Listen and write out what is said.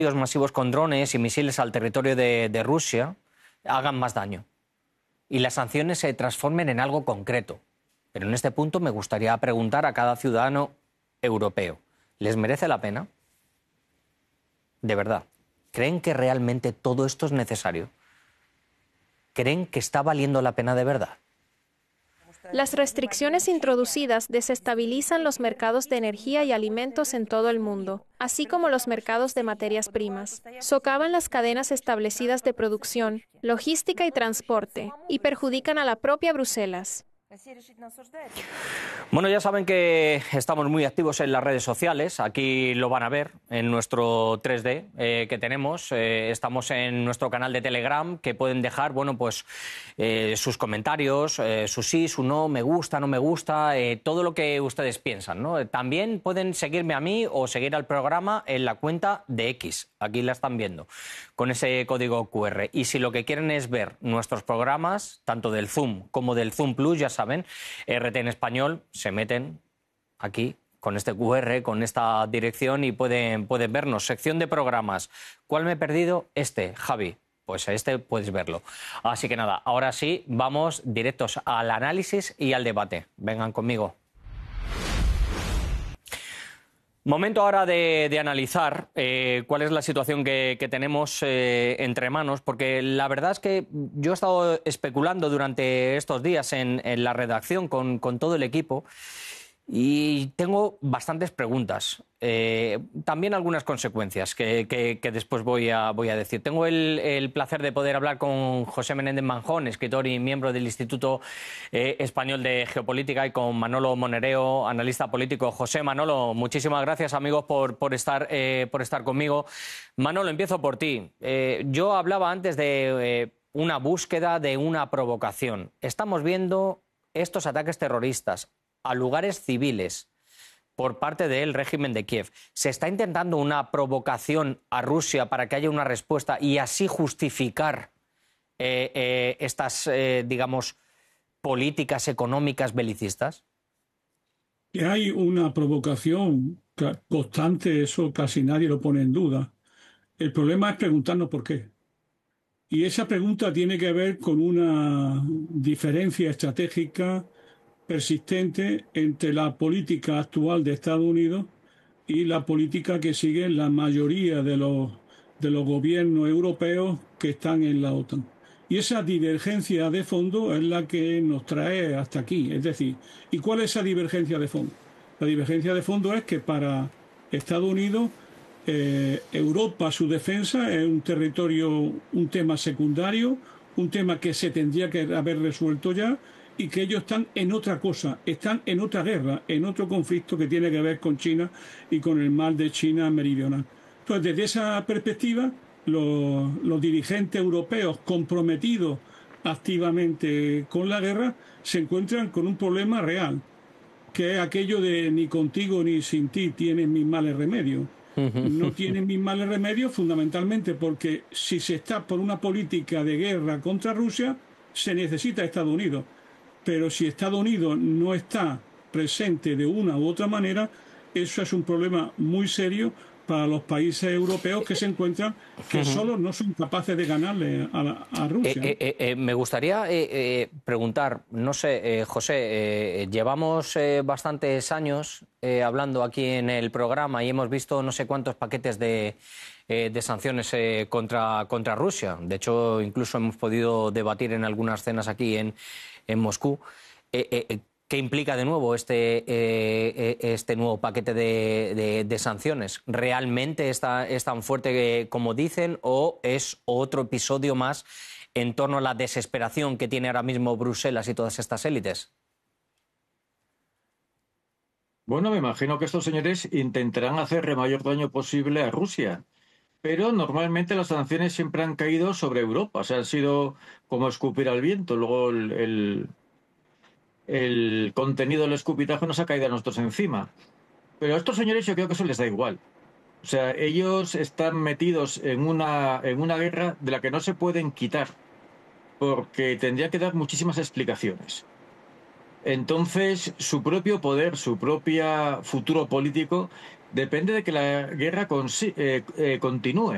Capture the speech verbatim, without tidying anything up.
masivos con drones y misiles al territorio de, de Rusia hagan más daño y las sanciones se transformen en algo concreto. Pero en este punto me gustaría preguntar a cada ciudadano europeo, ¿les merece la pena? De verdad, ¿creen que realmente todo esto es necesario? ¿Creen que está valiendo la pena de verdad? Las restricciones introducidas desestabilizan los mercados de energía y alimentos en todo el mundo, así como los mercados de materias primas. Socavan las cadenas establecidas de producción, logística y transporte, y perjudican a la propia Bruselas. Bueno, ya saben que estamos muy activos en las redes sociales. Aquí lo van a ver en nuestro tres D eh, que tenemos. Eh, estamos en nuestro canal de Telegram, que pueden dejar, bueno, pues eh, sus comentarios, eh, su sí, su no, me gusta, no me gusta, eh, todo lo que ustedes piensan, ¿no? También pueden seguirme a mí o seguir al programa en la cuenta de X. Aquí la están viendo, con ese código cu erre. Y si lo que quieren es ver nuestros programas, tanto del Zoom como del Zoom Plus, ya saben, R T en español, se meten aquí con este cu erre, con esta dirección y pueden, pueden vernos. Sección de programas. ¿Cuál me he perdido? Este, Javi. Pues este puedes verlo. Así que nada, ahora sí, vamos directos al análisis y al debate. Vengan conmigo. Momento ahora de, de analizar eh, cuál es la situación que, que tenemos eh, entre manos, porque la verdad es que yo he estado especulando durante estos días en, en la redacción con, con todo el equipo y tengo bastantes preguntas, eh, también algunas consecuencias que, que, que después voy a, voy a decir. Tengo el, el placer de poder hablar con José Menéndez Manjón, escritor y miembro del Instituto eh, Español de Geopolítica, y con Manolo Monereo, analista político. José, Manolo, muchísimas gracias, amigos, por, por, estar, eh, por estar conmigo. Manolo, empiezo por ti. Eh, yo hablaba antes de eh, una búsqueda de una provocación. Estamos viendo estos ataques terroristas a lugares civiles por parte del régimen de Kiev. ¿Se está intentando una provocación a Rusia para que haya una respuesta y así justificar eh, eh, estas, eh, digamos, políticas económicas belicistas? Que hay una provocación constante, eso casi nadie lo pone en duda. El problema es preguntarnos por qué. Y esa pregunta tiene que ver con una diferencia estratégica persistente entre la política actual de Estados Unidos y la política que siguen la mayoría de los, de los gobiernos europeos que están en la OTAN. Y esa divergencia de fondo es la que nos trae hasta aquí. Es decir, ¿y cuál es esa divergencia de fondo? La divergencia de fondo es que para Estados Unidos, eh, Europa, su defensa es un territorio, un tema secundario, un tema que se tendría que haber resuelto ya, y que ellos están en otra cosa, están en otra guerra, en otro conflicto que tiene que ver con China y con el mar de China meridional. Entonces, desde esa perspectiva, los, los dirigentes europeos comprometidos activamente con la guerra se encuentran con un problema real, que es aquello de ni contigo ni sin ti tienen mis males remedios. No tienen mis males remedios fundamentalmente porque si se está por una política de guerra contra Rusia, se necesita Estados Unidos. Pero si Estados Unidos no está presente de una u otra manera, eso es un problema muy serio para los países europeos que se encuentran que solos no son capaces de ganarle a, la, a Rusia. Eh, eh, eh, me gustaría eh, eh, preguntar, no sé, eh, José, eh, llevamos eh, bastantes años eh, hablando aquí en el programa y hemos visto no sé cuántos paquetes de, eh, de sanciones eh, contra, contra Rusia. De hecho, incluso hemos podido debatir en algunas cenas aquí en en Moscú. Eh, eh, ¿Qué implica de nuevo este, eh, este nuevo paquete de, de, de sanciones? ¿Realmente está, es tan fuerte que, como dicen, o es otro episodio más en torno a la desesperación que tiene ahora mismo Bruselas y todas estas élites? Bueno, me imagino que estos señores intentarán hacer el mayor daño posible a Rusia. Pero normalmente las sanciones siempre han caído sobre Europa, o sea, han sido como escupir al viento. Luego el, el, el contenido del escupitajo nos ha caído a nosotros encima. Pero a estos señores yo creo que eso les da igual. O sea, ellos están metidos en una, en una guerra de la que no se pueden quitar, porque tendría que dar muchísimas explicaciones. Entonces, su propio poder, su propio futuro político, depende de que la guerra eh, eh, continúe.